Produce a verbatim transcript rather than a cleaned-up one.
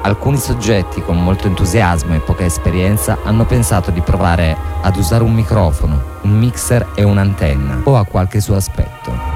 Alcuni soggetti con molto entusiasmo e poca esperienza hanno pensato di provare ad usare un microfono, un mixer e un'antenna o a qualche suo aspetto.